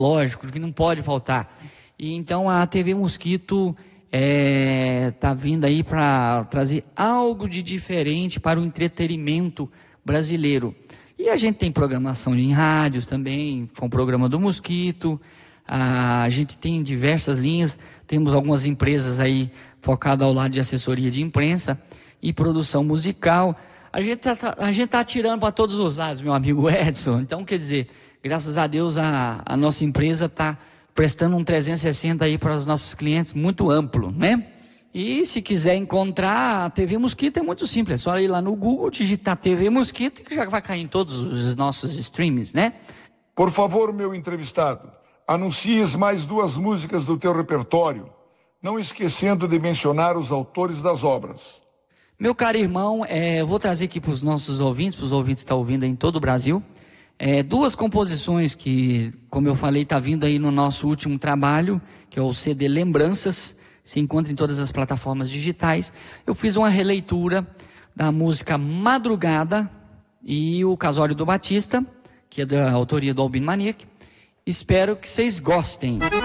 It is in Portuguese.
lógico, que não pode faltar. E então a TV Mosquito tá vindo aí para trazer algo de diferente para o entretenimento brasileiro. E a gente tem programação em rádios também, com o programa do Mosquito. A gente tem diversas linhas, temos algumas empresas aí focadas ao lado de assessoria de imprensa e produção musical. A gente tá atirando para todos os lados, meu amigo Edson. Então, quer dizer, graças a Deus a nossa empresa está prestando um 360 aí para os nossos clientes muito amplo, né? E se quiser encontrar a TV Mosquito é muito simples, é só ir lá no Google, digitar TV Mosquito que já vai cair em todos os nossos streams, né? Por favor, meu entrevistado, anuncies mais 2 músicas do teu repertório, não esquecendo de mencionar os autores das obras. Meu caro irmão, eu vou trazer aqui para os nossos ouvintes, para os ouvintes que estão ouvindo aí em todo o Brasil, 2 composições que, como eu falei, está vindo aí no nosso último trabalho, que é o CD Lembranças, se encontra em todas as plataformas digitais. Eu fiz uma releitura da música Madrugada e o Casório do Batista, que é da autoria do Albino Maniac. Espero que vocês gostem.